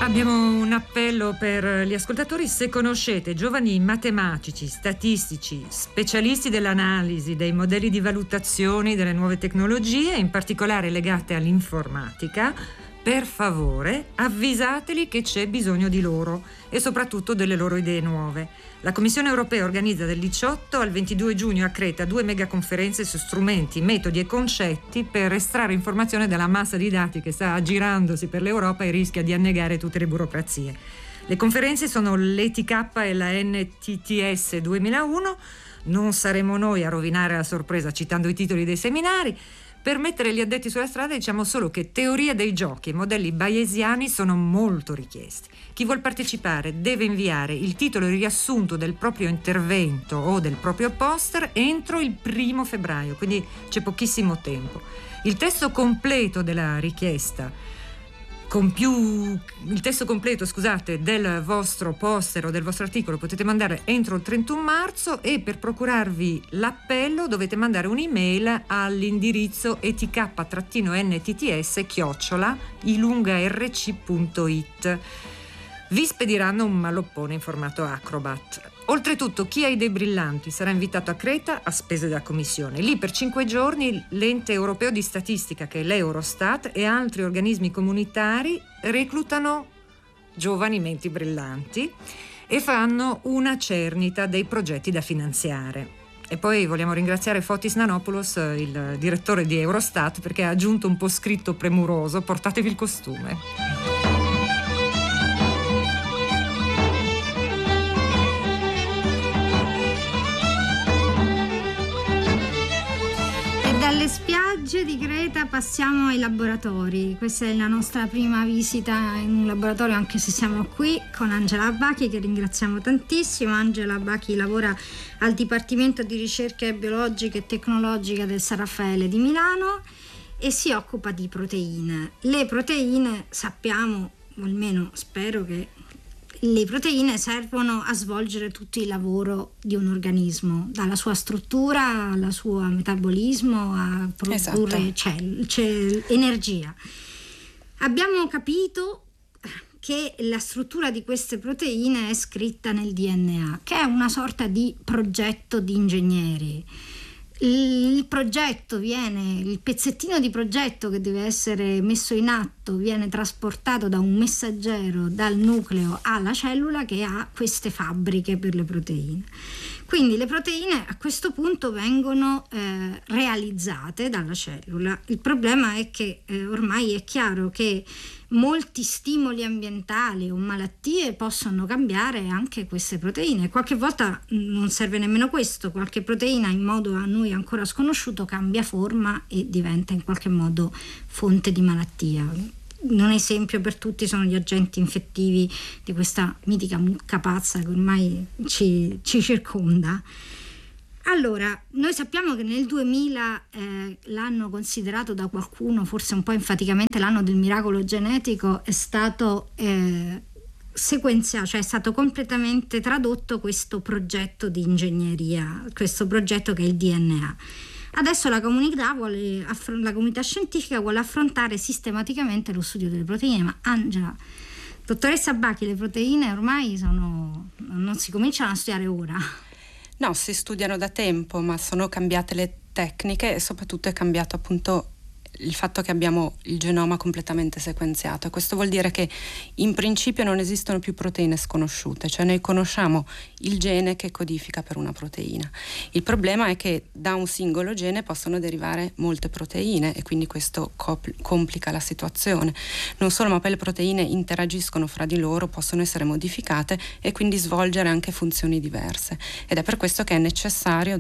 Abbiamo un appello per gli ascoltatori: se conoscete giovani matematici, statistici, specialisti dell'analisi dei modelli di valutazione delle nuove tecnologie, in particolare legate all'informatica, per favore avvisateli che c'è bisogno di loro e soprattutto delle loro idee nuove. La Commissione europea organizza dal 18 al 22 giugno a Creta 2 megaconferenze su strumenti, metodi e concetti per estrarre informazione dalla massa di dati che sta aggirandosi per l'Europa e rischia di annegare tutte le burocrazie. Le conferenze sono l'ETK e la NTTS 2001. Non saremo noi a rovinare la sorpresa citando i titoli dei seminari. Per mettere gli addetti sulla strada diciamo solo che teoria dei giochi e modelli bayesiani sono molto richiesti. Chi vuol partecipare deve inviare il titolo e il riassunto del proprio intervento o del proprio poster entro il 1 febbraio, quindi c'è pochissimo tempo. Il testo completo della richiesta del vostro poster o del vostro articolo potete mandare entro il 31 marzo e per procurarvi l'appello dovete mandare un'email all'indirizzo etk-ns@ilungarc.it. Vi spediranno un malloppone in formato Acrobat. Oltretutto, chi ha idee brillanti sarà invitato a Creta a spese della Commissione. Lì per 5 giorni l'ente europeo di statistica, che è l'Eurostat, e altri organismi comunitari reclutano giovani menti brillanti e fanno una cernita dei progetti da finanziare. E poi vogliamo ringraziare Fotis Nanopoulos, il direttore di Eurostat, perché ha aggiunto un po' scritto premuroso: portatevi il costume. Dalle spiagge di Creta passiamo ai laboratori. Questa è la nostra prima visita in un laboratorio, anche se siamo qui con Angela Abbacchi, che ringraziamo tantissimo. Angela Abbacchi lavora al Dipartimento di Ricerche Biologiche e Tecnologiche del San Raffaele di Milano e si occupa di proteine. Le proteine, sappiamo, o almeno spero che le proteine servono a svolgere tutto il lavoro di un organismo, dalla sua struttura al suo metabolismo, a produrre energia. Abbiamo capito che la struttura di queste proteine è scritta nel DNA, che è una sorta di progetto di ingegneri. Il pezzettino di progetto che deve essere messo in atto viene trasportato da un messaggero dal nucleo alla cellula, che ha queste fabbriche per le proteine. Quindi le proteine a questo punto vengono realizzate dalla cellula. Il problema è che ormai è chiaro che molti stimoli ambientali o malattie possono cambiare anche queste proteine. Qualche volta non serve nemmeno questo, qualche proteina in modo a noi ancora sconosciuto cambia forma e diventa in qualche modo fonte di malattia. Un esempio per tutti sono gli agenti infettivi di questa mitica mucca pazza che ormai ci circonda. Allora, noi sappiamo che nel 2000 l'anno considerato da qualcuno, forse un po' enfaticamente, l'anno del miracolo genetico, è stato sequenziato, cioè è stato completamente tradotto questo progetto di ingegneria, questo progetto che è il DNA. Adesso la comunità scientifica vuole affrontare sistematicamente lo studio delle proteine. Ma Angela, dottoressa Abbacchi, le proteine ormai non si cominciano a studiare ora. No, si studiano da tempo, ma sono cambiate le tecniche e soprattutto è cambiato appunto il fatto che abbiamo il genoma completamente sequenziato. E questo vuol dire che in principio non esistono più proteine sconosciute, cioè noi conosciamo il gene che codifica per una proteina. Il problema è che da un singolo gene possono derivare molte proteine e quindi questo complica la situazione. Non solo, ma poi le proteine interagiscono fra di loro, possono essere modificate e quindi svolgere anche funzioni diverse. Ed è per questo che è necessario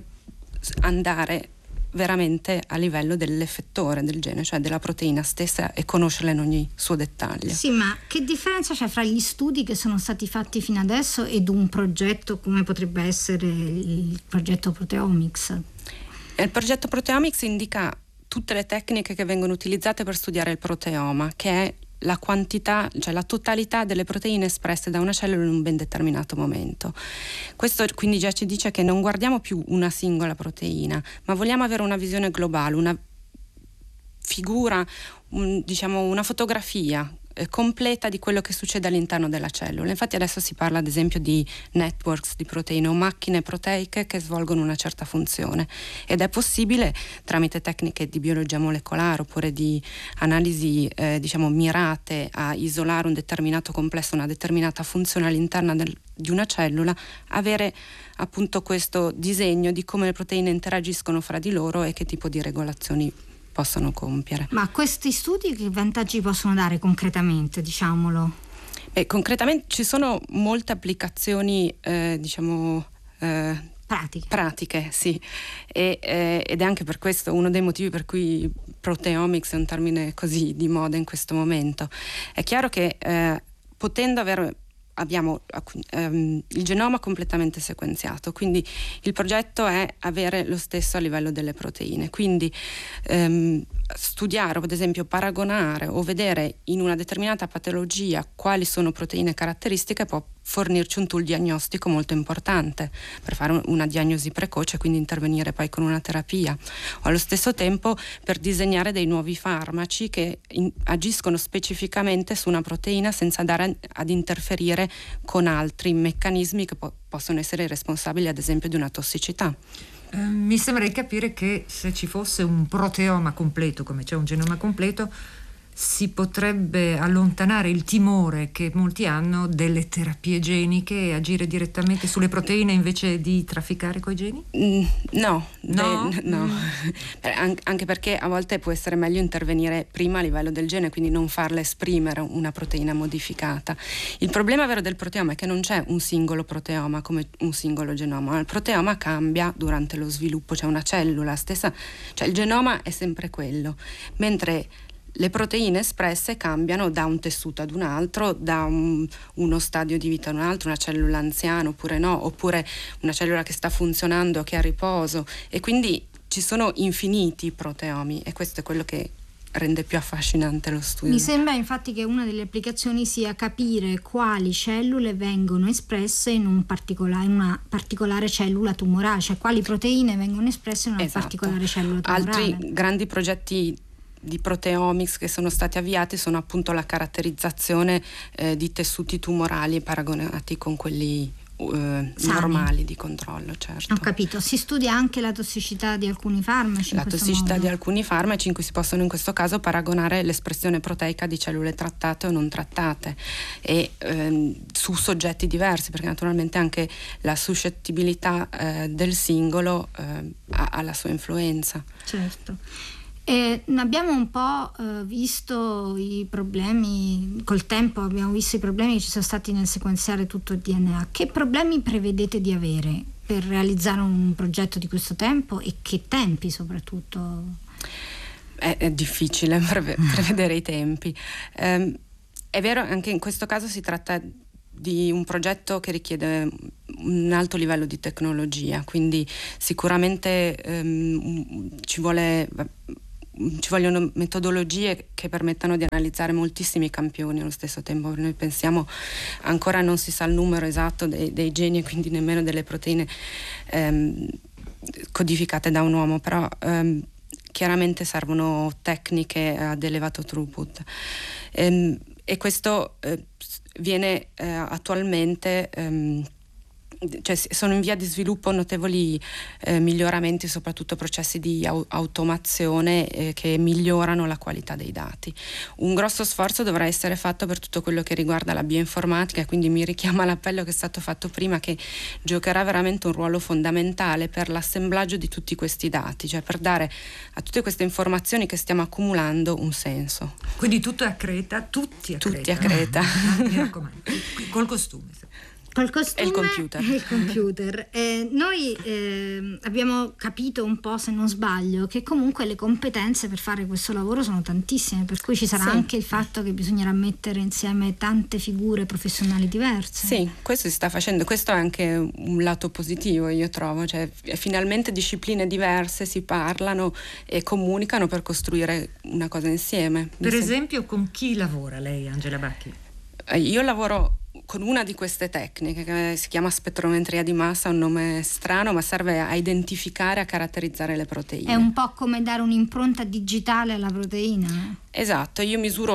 andare veramente a livello dell'effettore del gene, cioè della proteina stessa, e conoscerla in ogni suo dettaglio. Sì, ma che differenza c'è fra gli studi che sono stati fatti fino adesso ed un progetto come potrebbe essere il progetto Proteomics? Il progetto Proteomics indica tutte le tecniche che vengono utilizzate per studiare il proteoma, che è la quantità, cioè la totalità delle proteine espresse da una cellula in un ben determinato momento. Questo quindi già ci dice che non guardiamo più una singola proteina, ma vogliamo avere una visione globale, una figura, una fotografia completa di quello che succede all'interno della cellula. Infatti adesso si parla ad esempio di networks di proteine o macchine proteiche che svolgono una certa funzione, ed è possibile tramite tecniche di biologia molecolare oppure di analisi mirate a isolare un determinato complesso, una determinata funzione all'interno di una cellula, avere appunto questo disegno di come le proteine interagiscono fra di loro e che tipo di regolazioni possono compiere. Ma questi studi che vantaggi possono dare concretamente, diciamolo? Concretamente ci sono molte applicazioni pratiche, sì, ed è anche per questo uno dei motivi per cui proteomics è un termine così di moda in questo momento. È chiaro che abbiamo il genoma completamente sequenziato, quindi il progetto è avere lo stesso a livello delle proteine, quindi studiare o ad esempio paragonare o vedere in una determinata patologia quali sono proteine caratteristiche può fornirci un tool diagnostico molto importante per fare una diagnosi precoce, quindi intervenire poi con una terapia, o allo stesso tempo per disegnare dei nuovi farmaci che agiscono specificamente su una proteina senza andare ad interferire con altri meccanismi che possono essere responsabili ad esempio di una tossicità. Mi sembra di capire che se ci fosse un proteoma completo, come c'è un genoma completo, si potrebbe allontanare il timore che molti hanno delle terapie geniche e agire direttamente sulle proteine invece di trafficare coi geni? No. Anche perché a volte può essere meglio intervenire prima a livello del gene, quindi non farle esprimere una proteina modificata. Il problema vero del proteoma è che non c'è un singolo proteoma come un singolo genoma, il proteoma cambia durante lo sviluppo, c'è una cellula stessa, cioè il genoma è sempre quello, mentre le proteine espresse cambiano da un tessuto ad un altro, da uno stadio di vita ad un altro, una cellula anziana oppure no, oppure una cellula che sta funzionando, che è a riposo, e quindi ci sono infiniti proteomi, e questo è quello che rende più affascinante lo studio. Mi sembra infatti che una delle applicazioni sia capire quali cellule vengono espresse in una particolare cellula tumorale, cioè quali proteine vengono espresse in una particolare cellula tumorale. Altri grandi progetti di proteomics che sono stati avviati sono appunto la caratterizzazione di tessuti tumorali paragonati con quelli normali di controllo, certo. Ho capito. Si studia anche la tossicità di alcuni farmaci? La tossicità di alcuni farmaci in cui si possono in questo caso paragonare l'espressione proteica di cellule trattate o non trattate e su soggetti diversi, perché naturalmente anche la suscettibilità del singolo ha la sua influenza. Certo. Abbiamo un po' visto i problemi col tempo, abbiamo visto i problemi che ci sono stati nel sequenziare tutto il DNA. Che problemi prevedete di avere per realizzare un progetto di questo tempo, e che tempi soprattutto? È difficile prevedere i tempi. È vero, anche in questo caso si tratta di un progetto che richiede un alto livello di tecnologia, quindi sicuramente ci vogliono metodologie che permettano di analizzare moltissimi campioni allo stesso tempo. Noi pensiamo, ancora non si sa il numero esatto dei geni e quindi nemmeno delle proteine codificate da un uomo, però chiaramente servono tecniche ad elevato throughput e questo viene attualmente cioè sono in via di sviluppo notevoli miglioramenti, soprattutto processi di automazione che migliorano la qualità dei dati. Un grosso sforzo dovrà essere fatto per tutto quello che riguarda la bioinformatica, quindi mi richiama l'appello che è stato fatto prima, che giocherà veramente un ruolo fondamentale per l'assemblaggio di tutti questi dati, cioè per dare a tutte queste informazioni che stiamo accumulando un senso. Quindi tutto è a Creta, tutti a Creta. Mi raccomando, col costume. Col costume e il computer. Noi abbiamo capito un po', se non sbaglio, che comunque le competenze per fare questo lavoro sono tantissime, per cui ci sarà anche il fatto che bisognerà mettere insieme tante figure professionali diverse. Sì, questo si sta facendo, questo è anche un lato positivo, io trovo, cioè finalmente discipline diverse si parlano e comunicano per costruire una cosa insieme. Per esempio, con chi lavora lei, Angela Bacchi? Io lavoro con una di queste tecniche che si chiama spettrometria di massa, un nome strano, ma serve a identificare, a caratterizzare le proteine. È un po' come dare un'impronta digitale alla proteina? Esatto, io misuro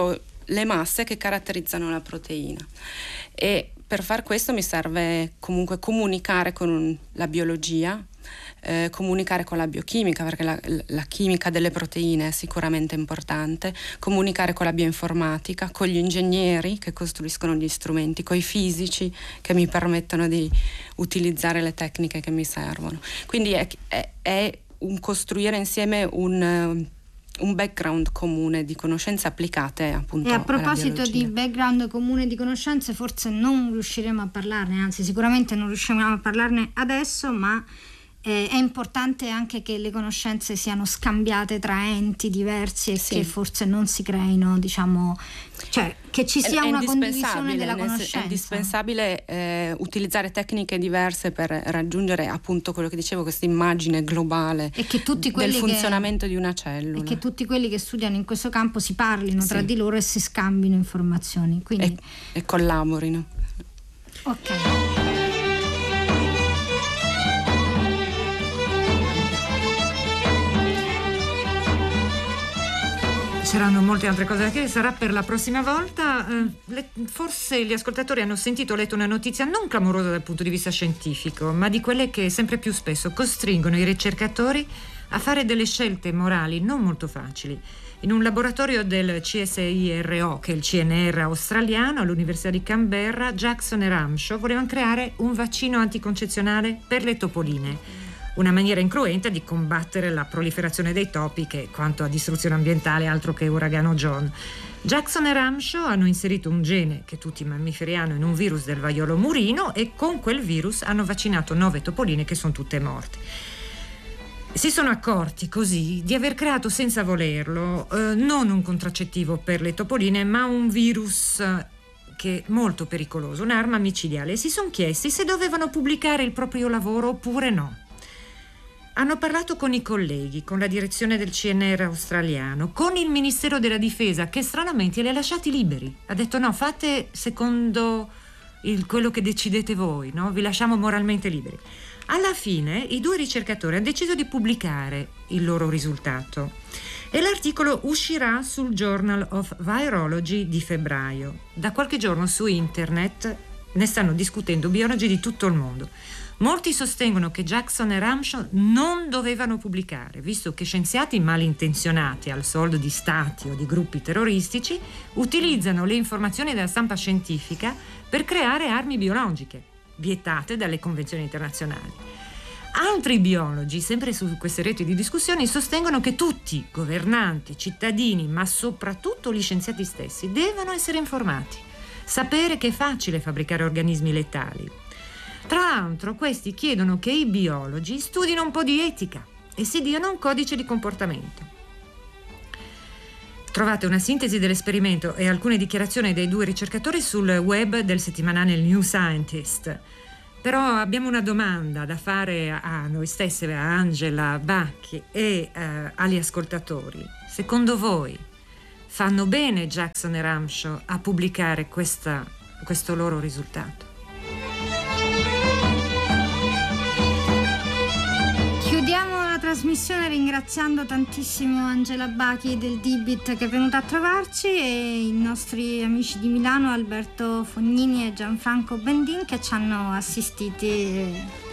le masse che caratterizzano la proteina. E per far questo mi serve comunque comunicare con la biologia, comunicare con la biochimica, perché la chimica delle proteine è sicuramente importante, comunicare con la bioinformatica, con gli ingegneri che costruiscono gli strumenti, con i fisici che mi permettono di utilizzare le tecniche che mi servono. Quindi è un costruire insieme un background comune di conoscenze applicate appunto e a alla proposito biologia. di background comune di conoscenze, forse non riusciremo a parlarne, anzi sicuramente non riusciremo a parlarne adesso, ma è importante anche che le conoscenze siano scambiate tra enti diversi e che forse non si creino, diciamo, cioè che ci sia una condivisione della conoscenza. È indispensabile utilizzare tecniche diverse per raggiungere appunto quello che dicevo, questa immagine globale e che tutti quelli del funzionamento di una cellula. E che tutti quelli che studiano in questo campo si parlino tra di loro e si scambino informazioni. Quindi e collaborino. Ok. C'erano molte altre cose che sarà per la prossima volta. Forse gli ascoltatori hanno sentito o letto una notizia non clamorosa dal punto di vista scientifico, ma di quelle che sempre più spesso costringono i ricercatori a fare delle scelte morali non molto facili. In un laboratorio del CSIRO, che è il CNR australiano, all'Università di Canberra, Jackson e Ramshaw volevano creare un vaccino anticoncezionale per le topoline. Una maniera incruenta di combattere la proliferazione dei topi, che quanto a distruzione ambientale altro che uragano John. Jackson e Ramshaw hanno inserito un gene che tutti i mammiferi hanno in un virus del vaiolo murino e con quel virus hanno vaccinato 9 topoline che sono tutte morte. Si sono accorti così di aver creato senza volerlo non un contraccettivo per le topoline, ma un virus che è molto pericoloso, un'arma micidiale, e si sono chiesti se dovevano pubblicare il proprio lavoro oppure no. Hanno parlato con i colleghi, con la direzione del CNR australiano, con il Ministero della Difesa, che stranamente li ha lasciati liberi. Ha detto no, fate secondo quello che decidete voi, no? Vi lasciamo moralmente liberi. Alla fine i 2 ricercatori hanno deciso di pubblicare il loro risultato e l'articolo uscirà sul Journal of Virology di febbraio. Da qualche giorno su internet ne stanno discutendo biologi di tutto il mondo. Molti sostengono che Jackson e Ramshaw non dovevano pubblicare, visto che scienziati malintenzionati al soldo di stati o di gruppi terroristici utilizzano le informazioni della stampa scientifica per creare armi biologiche, vietate dalle convenzioni internazionali. Altri biologi, sempre su queste reti di discussioni, sostengono che tutti, governanti, cittadini, ma soprattutto gli scienziati stessi, devono essere informati, sapere che è facile fabbricare organismi letali. Tra l'altro, questi chiedono che i biologi studino un po' di etica e si diano un codice di comportamento. Trovate una sintesi dell'esperimento e alcune dichiarazioni dei 2 ricercatori sul web del settimanale New Scientist. Però abbiamo una domanda da fare a noi stesse, a Angela Bacchi e agli ascoltatori. Secondo voi fanno bene Jackson e Ramshaw a pubblicare questo loro risultato? Chiudiamo la trasmissione ringraziando tantissimo Angela Bacchi del DBIT che è venuta a trovarci e i nostri amici di Milano Alberto Fognini e Gianfranco Bendin che ci hanno assistiti